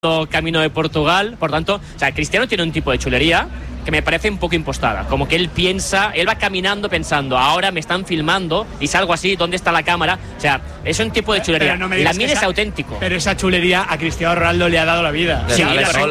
camino de Portugal, por tanto, o sea, Cristiano tiene un tipo de chulería que me parece un poco impostada, como que él va caminando pensando, ahora me están filmando y salgo así, ¿dónde está la cámara? O sea, es un tipo de chulería. Lamine es auténtico. Pero esa chulería a Cristiano Ronaldo le ha dado la vida. Sí,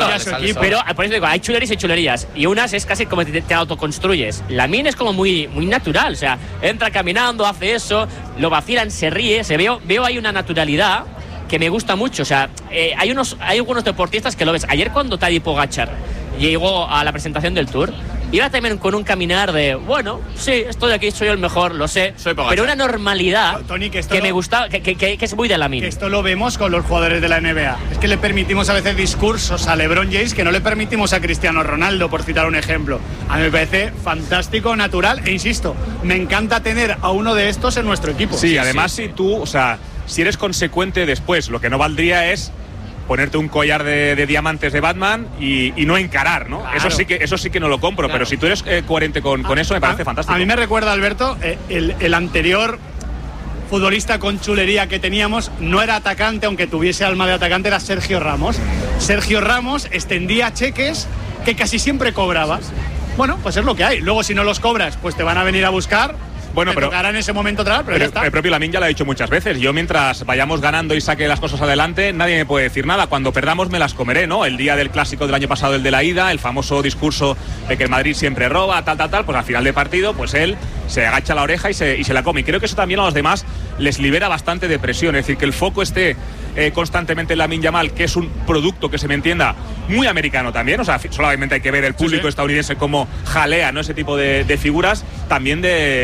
pero por eso digo, hay chulerías y chulerías, y unas es casi como te autoconstruyes. Lamine es como muy natural, o sea, entra caminando, hace eso, lo vacilan, se ríe, veo ahí una naturalidad que me gusta mucho. O sea, hay algunos deportistas que lo ves. Ayer cuando Tadej Pogačar llegó a la presentación del Tour, iba también con un caminar de, bueno, sí, estoy aquí, soy el mejor, lo sé, pero una normalidad, Tony, que me gusta, que es muy de Lamine. Esto lo vemos con los jugadores de la NBA. Es que le permitimos a veces discursos a LeBron James que no le permitimos a Cristiano Ronaldo, por citar un ejemplo. A mí me parece fantástico, natural, e insisto, me encanta tener a uno de estos en nuestro equipo. Sí, además si tú, o sea, si eres consecuente después, lo que no valdría es ponerte un collar de diamantes de Batman y no encarar, ¿no? Claro. Eso sí que no lo compro, claro. Pero si tú eres coherente con eso, me parece fantástico. A mí me recuerda, Alberto, el anterior futbolista con chulería que teníamos, no era atacante, aunque tuviese alma de atacante, era Sergio Ramos. Sergio Ramos extendía cheques que casi siempre cobraba. Bueno, pues es lo que hay. Luego, si no los cobras, pues te van a venir a buscar. Bueno, pero tocará en ese momento otra vez, pero ya está. El propio Lamine ya lo ha dicho muchas veces. Yo, mientras vayamos ganando y saque las cosas adelante, nadie me puede decir nada. Cuando perdamos me las comeré, ¿no? El día del clásico del año pasado, el de la ida, el famoso discurso de que el Madrid siempre roba, tal, pues al final del partido, pues él se agacha la oreja y se la come. Y creo que eso también a los demás les libera bastante de presión. Es decir, que el foco esté constantemente en Lamine Yamal, que es un producto, que se me entienda, muy americano también. O sea, solamente hay que ver el público estadounidense cómo jalea, ¿no? Ese tipo de figuras. También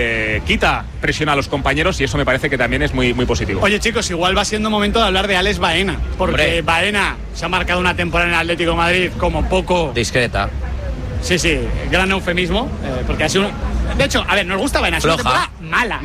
quita presión a los compañeros, y eso me parece que también es muy, muy positivo. Oye, chicos, igual va siendo momento de hablar de Alex Baena, porque Baena se ha marcado una temporada en el Atlético de Madrid como poco discreta. Sí, gran eufemismo, porque ha sido de hecho, a ver, nos gusta Baena, es una temporada mala.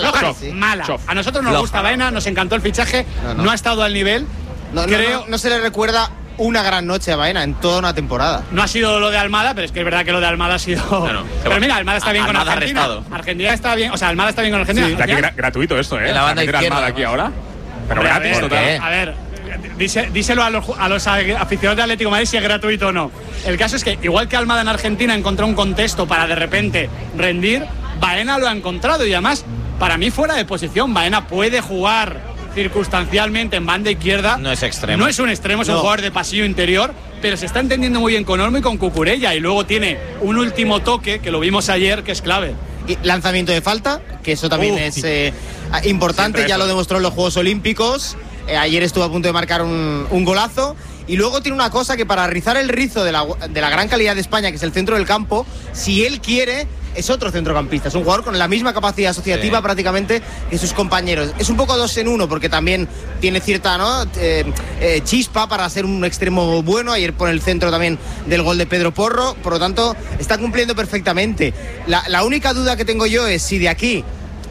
A nosotros nos gusta Baena, nos encantó el fichaje, no ha estado al nivel. No se le recuerda una gran noche a Baena en toda una temporada. No ha sido lo de Almada, pero es que es verdad que lo de Almada ha sido... Pero mira, Almada está bien con Argentina. Argentina está bien, o sea, Almada está bien con Argentina. Sí, gratuito esto, ¿eh? La banda izquierda, Almada aquí ahora. Pero gratis, total. A ver, díselo a los aficionados de Atlético de Madrid si es gratuito o no. El caso es que, igual que Almada en Argentina encontró un contexto para de repente rendir, Baena lo ha encontrado, y además, para mí fuera de posición. Baena puede jugar circunstancialmente en banda izquierda. No es extremo. No es un extremo, es un jugador de pasillo interior, pero se está entendiendo muy bien con Olmo y con Cucurella, y luego tiene un último toque, que lo vimos ayer, que es clave. Y lanzamiento de falta, que eso también es importante, ya lo demostró en los Juegos Olímpicos. Ayer estuvo a punto de marcar un golazo. Y luego tiene una cosa que, para rizar el rizo de la gran calidad de España, que es el centro del campo, si él quiere, es otro centrocampista. Es un jugador con la misma capacidad asociativa prácticamente que sus compañeros. Es un poco 2 en 1, porque también tiene cierta chispa para ser un extremo bueno. Ayer pone el centro también del gol de Pedro Porro. Por lo tanto, está cumpliendo perfectamente. La única duda que tengo yo es si de aquí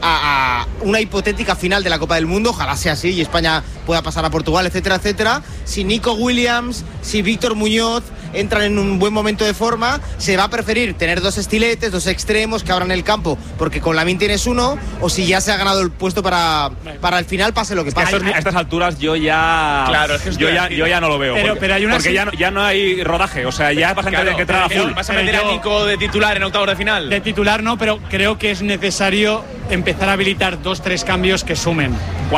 a una hipotética final de la Copa del Mundo, ojalá sea así y España pueda pasar a Portugal, etcétera, etcétera, si Nico Williams, si Víctor Muñoz entran en un buen momento de forma, se va a preferir tener 2 estiletes, 2 extremos que abran el campo, porque con Lamine tienes uno, o si ya se ha ganado el puesto para el final, pase lo que pase. A estas alturas yo ya yo ya no lo veo, pero hay porque ya no hay rodaje, o sea, ya vas a tener que entrar a full. ¿Vas a meter a Nico de titular en octavos de final? De titular no, pero creo que es necesario empezar a habilitar 2-3 cambios que sumen.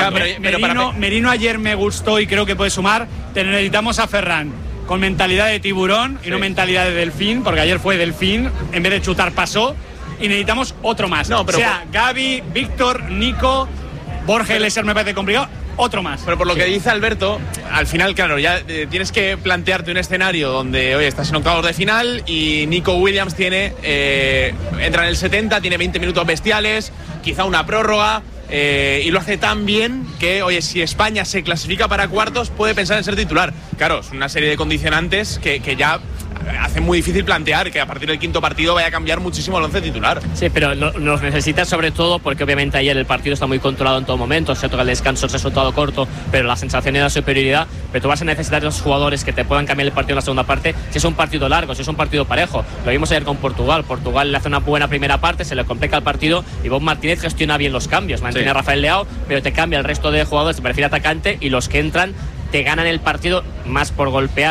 Merino ayer me gustó y creo que puede sumar. Necesitamos a Ferran con mentalidad de tiburón y no mentalidad de delfín, porque ayer fue delfín, en vez de chutar pasó, y necesitamos otro más. Gavi, Víctor, Nico, Borja Iglesias me parece complicado, otro más. Pero por lo que dice Alberto, al final, claro, ya tienes que plantearte un escenario donde, oye, estás en octavos de final y Nico Williams entra en el 70, tiene 20 minutos bestiales, quizá una prórroga, y lo hace tan bien que, oye, si España se clasifica para cuartos, puede pensar en ser titular. Claro, es una serie de condicionantes que ya hace muy difícil plantear que a partir del 5.º partido vaya a cambiar muchísimo el 11 titular. Sí, pero los necesitas sobre todo porque obviamente ayer el partido está muy controlado en todo momento, se toca el descanso, el resultado corto, pero la sensación de la superioridad. Pero tú vas a necesitar los jugadores que te puedan cambiar el partido en la segunda parte si es un partido largo, si es un partido parejo. Lo vimos ayer con Portugal. Portugal le hace una buena primera parte, se le complica el partido y Bob Martínez gestiona bien los cambios, mantiene a Rafael Leao, pero te cambia el resto de jugadores, se prefiere atacante, y los que entran te ganan el partido más por golpear